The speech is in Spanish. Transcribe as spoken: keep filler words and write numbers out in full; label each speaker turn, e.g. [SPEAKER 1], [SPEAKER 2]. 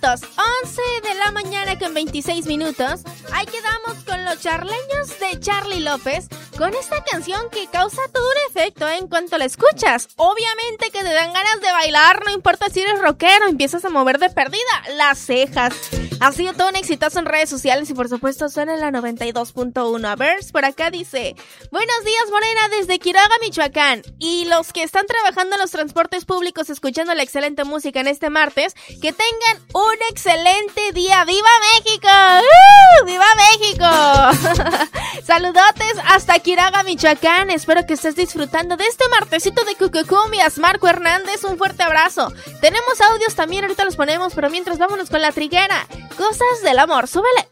[SPEAKER 1] minutos, once de la mañana con veintiséis minutos. Ahí quedamos con los charleños de Charly López, con esta canción que causa todo un efecto, ¿eh? En cuanto la escuchas. Obviamente que te dan ganas de bailar, no importa si eres rockero, empiezas a mover de perdida las cejas. Ha sido todo un exitazo en redes sociales y por supuesto suena en la noventa y dos punto uno. A ver, por acá dice: buenos días, Morena, desde Quiroga, Michoacán. Y los que están trabajando en los transportes públicos escuchando la excelente música en este martes, que tengan un excelente día. ¡Viva México! ¡Uh! ¡Viva México! Saludotes hasta Quiroga, Michoacán. Espero que estés disfrutando de este martesito de Cucucumbias. Marco Hernández, un fuerte abrazo. Tenemos audios también, ahorita los ponemos, pero mientras vámonos con la triguera. Cosas del amor, súbele.